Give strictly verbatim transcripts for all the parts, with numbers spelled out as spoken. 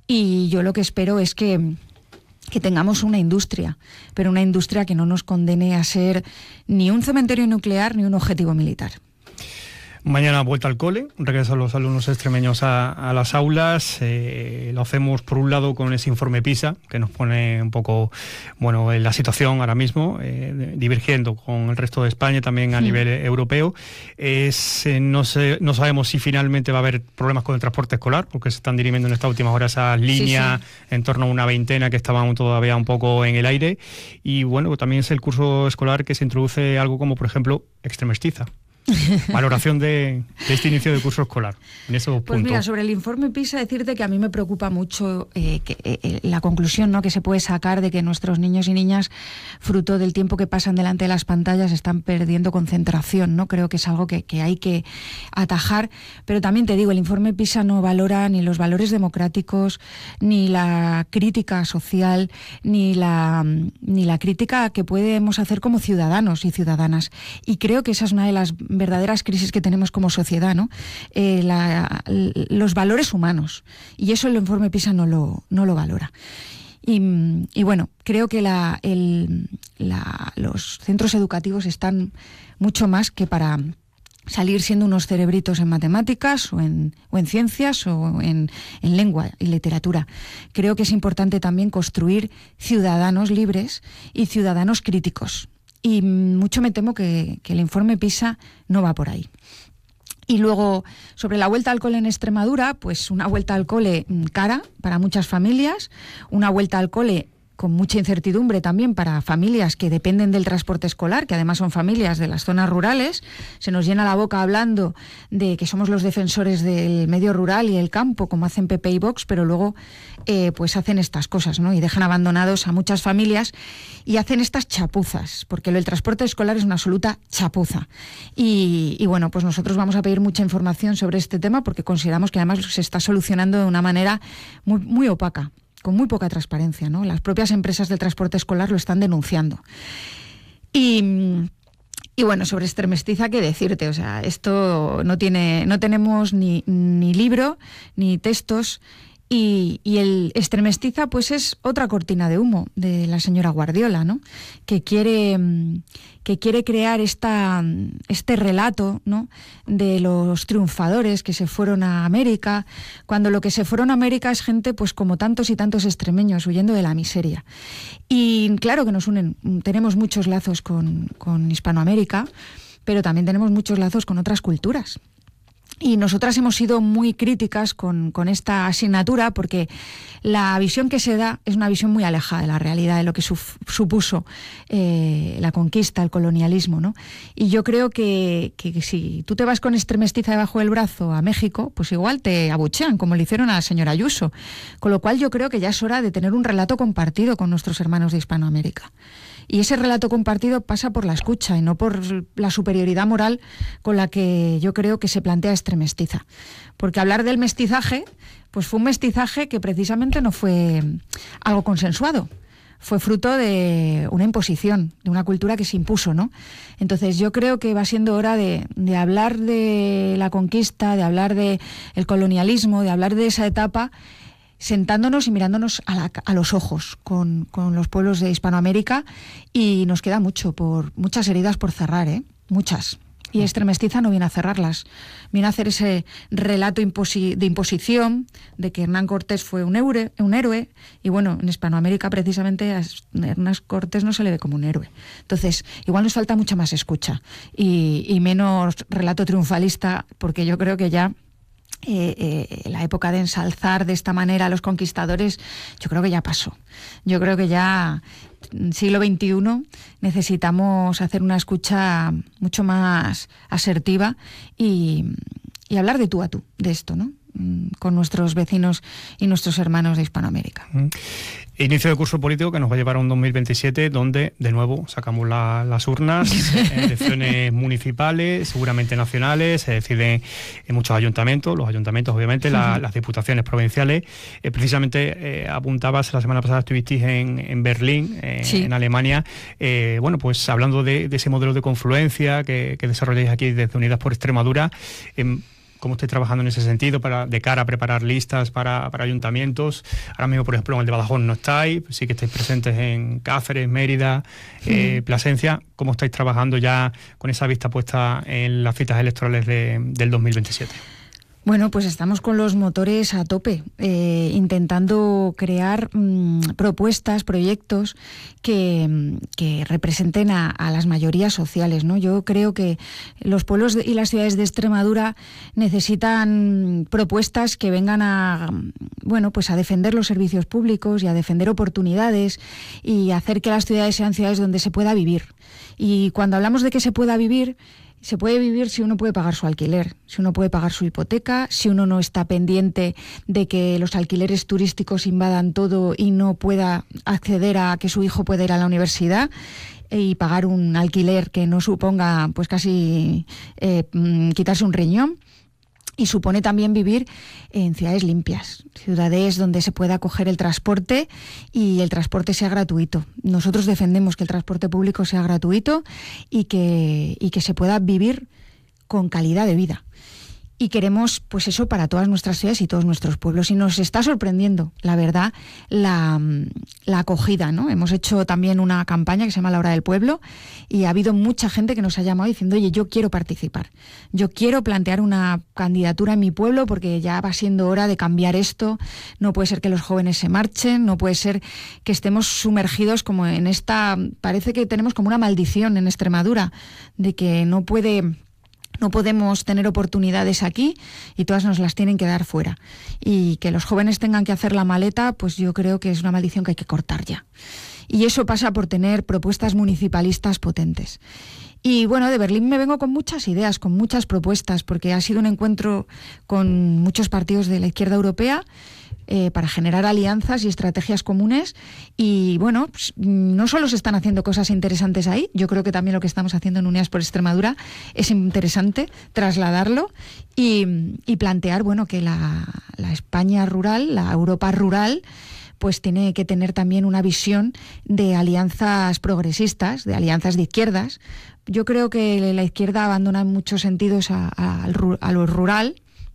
Y yo lo que espero es que que tengamos una industria, pero una industria que no nos condene a ser ni un cementerio nuclear ni un objetivo militar. Mañana vuelta al cole, regresan los alumnos extremeños a, a las aulas. Eh, lo hacemos por un lado con ese informe PISA, que nos pone un poco, bueno, en la situación ahora mismo, eh, divergiendo con el resto de España, también a sí. nivel europeo. Es, eh, no, sé, no sabemos si finalmente va a haber problemas con el transporte escolar, porque se están dirimiendo en estas últimas horas esas líneas sí, sí. en torno a una veintena que estaban todavía un poco en el aire. Y bueno, también es el curso escolar que se introduce algo como, por ejemplo, extremestiza. Valoración de, de este inicio de curso escolar en esos puntos. Pues mira, sobre el informe PISA, decirte que a mí me preocupa mucho eh, que, eh, la conclusión, ¿no?, que se puede sacar de que nuestros niños y niñas, fruto del tiempo que pasan delante de las pantallas, están perdiendo concentración, ¿no? Creo que es algo que, que hay que atajar, pero también te digo, el informe PISA no valora ni los valores democráticos, ni la crítica social, ni la, ni la crítica que podemos hacer como ciudadanos y ciudadanas. Y creo que esa es una de las verdaderas crisis que tenemos como sociedad, ¿no? Eh, la, los valores humanos, y eso el informe PISA no lo, no lo valora. Y, y bueno, creo que la, el, la, los centros educativos están mucho más que para salir siendo unos cerebritos en matemáticas o en, o en ciencias o en, en lengua y literatura. Creo que es importante también construir ciudadanos libres y ciudadanos críticos. Y mucho me temo que, que el informe PISA no va por ahí. Y luego, sobre la vuelta al cole en Extremadura, pues una vuelta al cole cara para muchas familias, una vuelta al cole con mucha incertidumbre también para familias que dependen del transporte escolar, que además son familias de las zonas rurales. Se nos llena la boca hablando de que somos los defensores del medio rural y el campo, como hacen P P y Vox, pero luego eh, pues hacen estas cosas, ¿no? Y dejan abandonados a muchas familias y hacen estas chapuzas, porque el transporte escolar es una absoluta chapuza. Y, y bueno, pues nosotros vamos a pedir mucha información sobre este tema, porque consideramos que además se está solucionando de una manera muy, muy opaca, con muy poca transparencia, ¿no? Las propias empresas del transporte escolar lo están denunciando. Y, y bueno, sobre Extremestiza, ¿qué decirte? O sea, esto no tiene, no tenemos ni, ni libro, ni textos, y, y el Extremestiza pues es otra cortina de humo de la señora Guardiola, ¿no? Que quiere, que quiere crear esta, este relato, ¿no?, de los triunfadores que se fueron a América, cuando lo que se fueron a América es gente pues como tantos y tantos extremeños huyendo de la miseria. Y claro que nos unen, tenemos muchos lazos con, con Hispanoamérica, pero también tenemos muchos lazos con otras culturas. Y nosotras hemos sido muy críticas con, con esta asignatura, porque la visión que se da es una visión muy alejada de la realidad, de lo que su, supuso eh, la conquista, el colonialismo, ¿no? Y yo creo que, que si tú te vas con Extremestiza debajo del brazo a México, pues igual te abuchean, como le hicieron a la señora Ayuso. Con lo cual yo creo que ya es hora de tener un relato compartido con nuestros hermanos de Hispanoamérica. Y ese relato compartido pasa por la escucha y no por la superioridad moral con la que yo creo que se plantea Extremestiza. Porque hablar del mestizaje, pues fue un mestizaje que precisamente no fue algo consensuado. Fue fruto de una imposición, de una cultura que se impuso, ¿no? Entonces yo creo que va siendo hora de, de hablar de la conquista, de hablar del colonialismo, de hablar de esa etapa, sentándonos y mirándonos a, la, a los ojos con, con los pueblos de Hispanoamérica, y nos queda mucho por muchas heridas por cerrar, ¿eh? Muchas. Y Extremestiza no viene a cerrarlas, viene a hacer ese relato imposi- de imposición, de que Hernán Cortés fue un, eure, un héroe, y bueno, en Hispanoamérica precisamente a Hernán Cortés no se le ve como un héroe. Entonces, igual nos falta mucha más escucha y, y menos relato triunfalista, porque yo creo que ya Eh, eh, la época de ensalzar de esta manera a los conquistadores, yo creo que ya pasó. Yo creo que ya siglo veintiuno necesitamos hacer una escucha mucho más asertiva y, y hablar de tú a tú de esto, ¿no?, con nuestros vecinos y nuestros hermanos de Hispanoamérica. Mm. Inicio de curso político que nos va a llevar a un dos mil veintisiete donde, de nuevo, sacamos la, las urnas, elecciones municipales, seguramente nacionales, se deciden en muchos ayuntamientos, los ayuntamientos, obviamente, la, uh-huh. las diputaciones provinciales. Eh, precisamente eh, apuntabas, la semana pasada estuvisteis en, en Berlín, eh, sí. en Alemania, eh, bueno, pues hablando de, de ese modelo de confluencia que, que desarrolláis aquí desde Unidas por Extremadura. Eh, ¿Cómo estáis trabajando en ese sentido para de cara a preparar listas para, para ayuntamientos? Ahora mismo, por ejemplo, en el de Badajoz no estáis, sí que estáis presentes en Cáceres, Mérida, sí. eh, Plasencia. ¿Cómo estáis trabajando ya con esa vista puesta en las citas electorales de, del dos mil veintisiete? Bueno, pues estamos con los motores a tope, eh, intentando crear mmm, propuestas, proyectos que, que representen a, a las mayorías sociales, ¿no? Yo creo que los pueblos y las ciudades de Extremadura necesitan propuestas que vengan a, bueno, pues a defender los servicios públicos y a defender oportunidades y hacer que las ciudades sean ciudades donde se pueda vivir. Y cuando hablamos de que se pueda vivir, se puede vivir si uno puede pagar su alquiler, si uno puede pagar su hipoteca, si uno no está pendiente de que los alquileres turísticos invadan todo y no pueda acceder a que su hijo pueda ir a la universidad y pagar un alquiler que no suponga pues casi eh, quitarse un riñón. Y supone también vivir en ciudades limpias, ciudades donde se pueda coger el transporte y el transporte sea gratuito. Nosotros defendemos que el transporte público sea gratuito y que, y que se pueda vivir con calidad de vida. Y queremos pues eso para todas nuestras ciudades y todos nuestros pueblos. Y nos está sorprendiendo, la verdad, la, la acogida, ¿no? Hemos hecho también una campaña que se llama La Hora del Pueblo y ha habido mucha gente que nos ha llamado diciendo, oye, yo quiero participar, yo quiero plantear una candidatura en mi pueblo porque ya va siendo hora de cambiar esto, no puede ser que los jóvenes se marchen, no puede ser que estemos sumergidos como en esta, parece que tenemos como una maldición en Extremadura, de que no puede... No podemos tener oportunidades aquí y todas nos las tienen que dar fuera. Y que los jóvenes tengan que hacer la maleta, pues yo creo que es una maldición que hay que cortar ya. Y eso pasa por tener propuestas municipalistas potentes. Y bueno, de Berlín me vengo con muchas ideas, con muchas propuestas, porque ha sido un encuentro con muchos partidos de la izquierda europea, Eh, para generar alianzas y estrategias comunes y bueno, pues, no solo se están haciendo cosas interesantes ahí, yo creo que también lo que estamos haciendo en Unidas por Extremadura es interesante trasladarlo y, y plantear bueno que la, la España rural, la Europa rural pues tiene que tener también una visión de alianzas progresistas, de alianzas de izquierdas. Yo creo que la izquierda abandona en muchos sentidos a, a, a lo rural.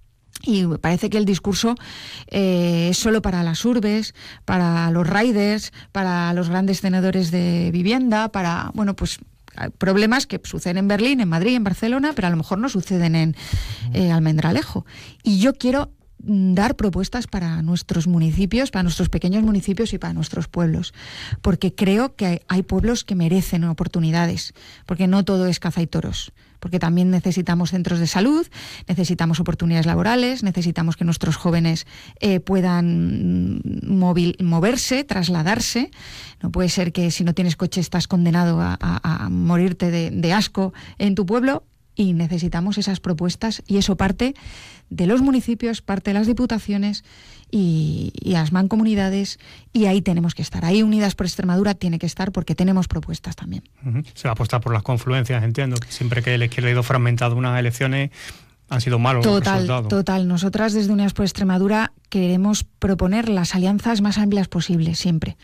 Y parece que el discurso eh, es solo para las urbes, para los riders, para los grandes tenedores de vivienda, para, bueno, pues problemas que suceden en Berlín, en Madrid, en Barcelona, pero a lo mejor no suceden en eh, Almendralejo. Y yo quiero dar propuestas para nuestros municipios, para nuestros pequeños municipios y para nuestros pueblos, porque creo que hay pueblos que merecen oportunidades, porque no todo es caza y toros, porque también necesitamos centros de salud, necesitamos oportunidades laborales, necesitamos que nuestros jóvenes eh, puedan móvil, moverse, trasladarse. No puede ser que si no tienes coche estás condenado a, a, a morirte de, de asco en tu pueblo. Y necesitamos esas propuestas y eso parte de los municipios, parte de las diputaciones y, y las mancomunidades y ahí tenemos que estar. Ahí Unidas por Extremadura tiene que estar porque tenemos propuestas también. Uh-huh. Se va a apostar por las confluencias, entiendo. Siempre que la izquierda ha ido fragmentado unas elecciones han sido malos total, los resultados. Total. Nosotras desde Unidas por Extremadura queremos proponer las alianzas más amplias posibles, siempre.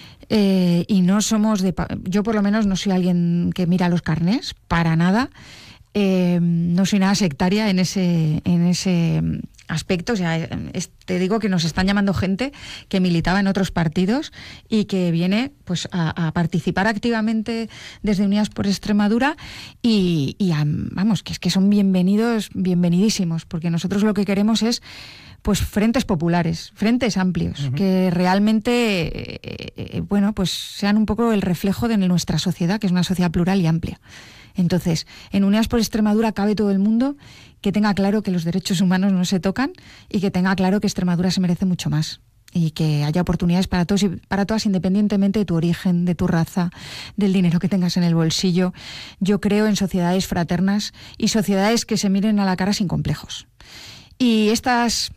Eh, y no somos de... Yo por lo menos no soy alguien que mira los carnés, para nada. Eh, no soy nada sectaria en ese en ese aspecto, o sea, es, te digo que nos están llamando gente que militaba en otros partidos y que viene pues a, a participar activamente desde Unidas por Extremadura y, y a, vamos, que es que son bienvenidos, bienvenidísimos, porque nosotros lo que queremos es pues frentes populares, frentes amplios, uh-huh. que realmente eh, eh, bueno, pues sean un poco el reflejo de nuestra sociedad, que es una sociedad plural y amplia. Entonces, en Unidas por Extremadura cabe todo el mundo que tenga claro que los derechos humanos no se tocan y que tenga claro que Extremadura se merece mucho más y que haya oportunidades para todos y para todas independientemente de tu origen, de tu raza, del dinero que tengas en el bolsillo. Yo creo en sociedades fraternas y sociedades que se miren a la cara sin complejos. Y estas...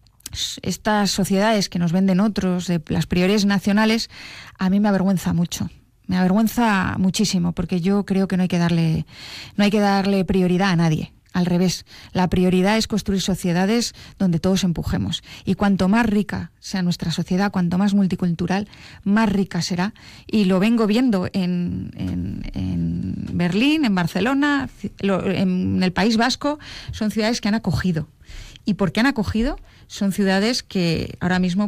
estas sociedades que nos venden otros, de las prioridades nacionales, a mí me avergüenza mucho. Me avergüenza muchísimo porque yo creo que no hay que darle, no hay que darle prioridad a nadie. Al revés, la prioridad es construir sociedades donde todos empujemos. Y cuanto más rica sea nuestra sociedad, cuanto más multicultural, más rica será. Y lo vengo viendo en, en, en Berlín, en Barcelona, en el País Vasco. Son ciudades que han acogido. y porque han acogido son ciudades que ahora mismo